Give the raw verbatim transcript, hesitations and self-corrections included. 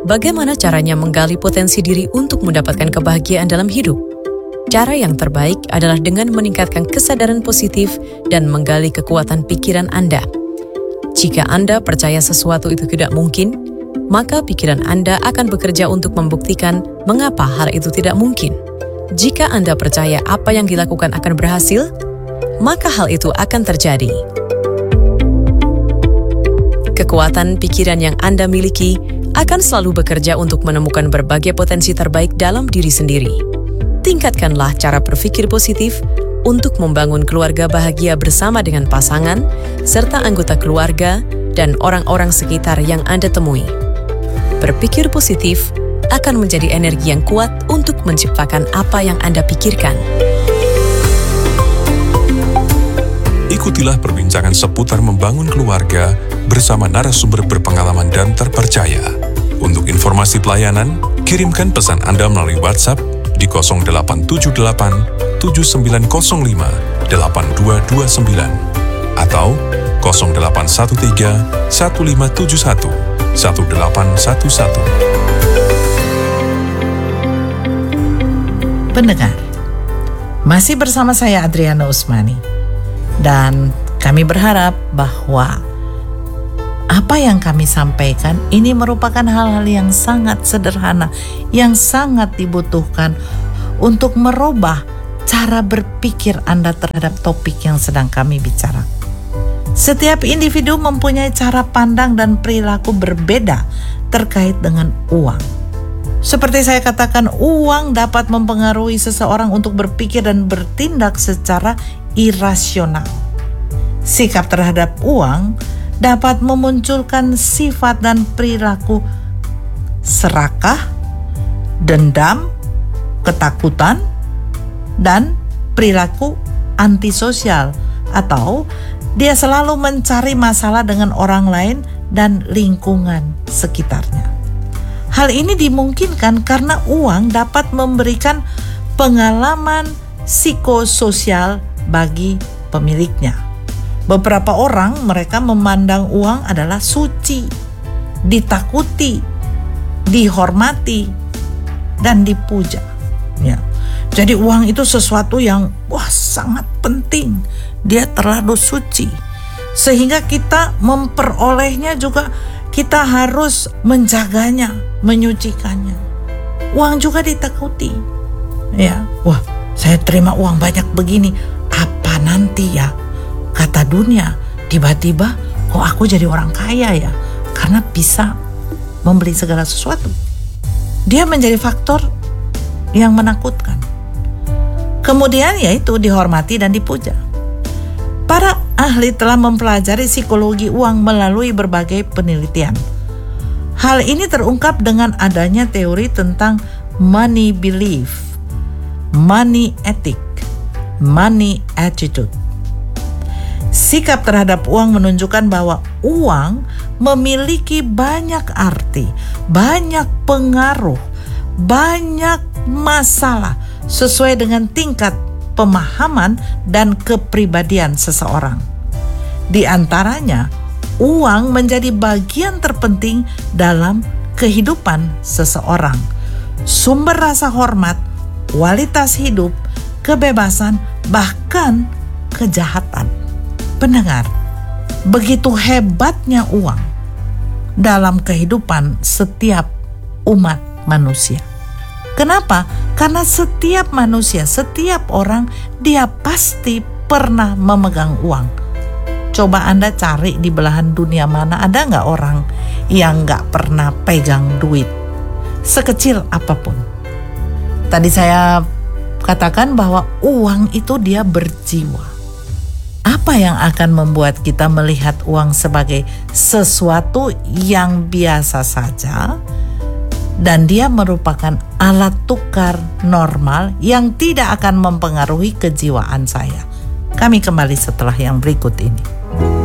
Bagaimana caranya menggali potensi diri untuk mendapatkan kebahagiaan dalam hidup? Cara yang terbaik adalah dengan meningkatkan kesadaran positif dan menggali kekuatan pikiran Anda. Jika Anda percaya sesuatu itu tidak mungkin, maka pikiran Anda akan bekerja untuk membuktikan mengapa hal itu tidak mungkin. Jika Anda percaya apa yang dilakukan akan berhasil, maka hal itu akan terjadi. Kekuatan pikiran yang Anda miliki akan selalu bekerja untuk menemukan berbagai potensi terbaik dalam diri sendiri. Tingkatkanlah cara berpikir positif untuk membangun keluarga bahagia bersama dengan pasangan, serta anggota keluarga dan orang-orang sekitar yang Anda temui. Berpikir positif akan menjadi energi yang kuat untuk menciptakan apa yang Anda pikirkan. Ikutilah perbincangan seputar membangun keluarga bersama narasumber berpengalaman dan terpercaya. Untuk informasi pelayanan, kirimkan pesan Anda melalui WhatsApp di nol delapan tujuh delapan tujuh sembilan nol lima delapan dua dua sembilan atau nol delapan satu tiga satu lima tujuh satu satu delapan satu satu. Pendengar, masih bersama saya Adriana Usmani, dan kami berharap bahwa apa yang kami sampaikan ini merupakan hal-hal yang sangat sederhana, yang sangat dibutuhkan untuk merubah cara berpikir Anda terhadap topik yang sedang kami bicarakan. Setiap individu mempunyai cara pandang dan perilaku berbeda terkait dengan uang. Seperti saya katakan, uang dapat mempengaruhi seseorang untuk berpikir dan bertindak secara irasional. Sikap terhadap uang dapat memunculkan sifat dan perilaku serakah, dendam, ketakutan, dan perilaku antisosial, atau dia selalu mencari masalah dengan orang lain dan lingkungan sekitarnya. Hal ini dimungkinkan karena uang dapat memberikan pengalaman psikososial bagi pemiliknya. Beberapa orang mereka memandang uang adalah suci, ditakuti, dihormati, dan dipuja. Ya. Jadi uang itu sesuatu yang wah sangat penting. Dia terlalu suci. Sehingga kita memperolehnya juga kita harus menjaganya, menyucikannya. Uang juga ditakuti. Ya, wah, saya terima uang banyak begini, apa nanti ya? Kata dunia, tiba-tiba kok aku jadi orang kaya ya? Karena bisa membeli segala sesuatu. Dia menjadi faktor yang menakutkan. Kemudian yaitu dihormati dan dipuja. Para ahli telah mempelajari psikologi uang melalui berbagai penelitian. Hal ini terungkap dengan adanya teori tentang money belief, money ethic, money attitude. Sikap terhadap uang menunjukkan bahwa uang memiliki banyak arti, banyak pengaruh, banyak masalah sesuai dengan tingkat pemahaman dan kepribadian seseorang. Di antaranya, uang menjadi bagian terpenting dalam kehidupan seseorang. Sumber rasa hormat, kualitas hidup, kebebasan, bahkan kejahatan. Pendengar, begitu hebatnya uang dalam kehidupan setiap umat manusia. Kenapa? Karena setiap manusia, setiap orang, dia pasti pernah memegang uang. Coba Anda cari di belahan dunia mana, ada nggak orang yang nggak pernah pegang duit, sekecil apapun. Tadi saya katakan bahwa uang itu dia berjiwa. Apa yang akan membuat kita melihat uang sebagai sesuatu yang biasa saja dan dia merupakan alat tukar normal yang tidak akan mempengaruhi kejiwaan saya? Kami kembali setelah yang berikut ini.